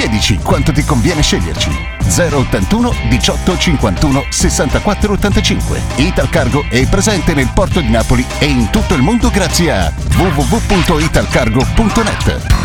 Chiedici quanto ti conviene sceglierci. 081 18 51 64 85. Italcargo è presente nel porto di Napoli e in tutto il mondo grazie a www.italcargo.net.